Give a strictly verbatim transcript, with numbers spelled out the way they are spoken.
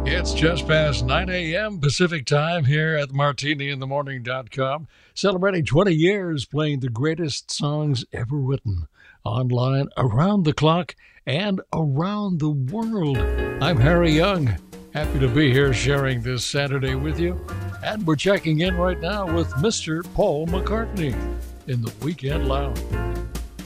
It's just past nine a.m. Pacific time here at martini in the morning dot com, celebrating twenty years playing the greatest songs ever written, online, around the clock, and around the world. I'm Harry Young. Happy to be here sharing this Saturday with you. And we're checking in right now with Mister Paul McCartney in the Weekend Lounge.